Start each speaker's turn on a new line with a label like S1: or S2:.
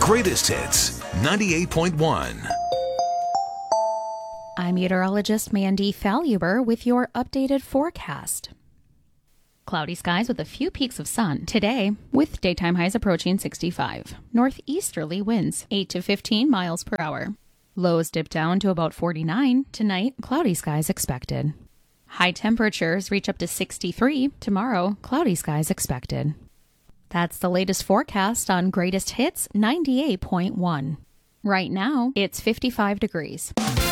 S1: Greatest Hits 98.1.
S2: I'm meteorologist Mandy Faluber with your updated forecast. Cloudy skies with a few peaks of sun today, with daytime highs approaching 65. Northeasterly winds 8 to 15 miles per hour. Lows dip down to about 49. Tonight, cloudy skies expected. High temperatures reach up to 63. Tomorrow, cloudy skies expected. That's the latest forecast on Greatest Hits 98.1. Right now, it's 55 degrees.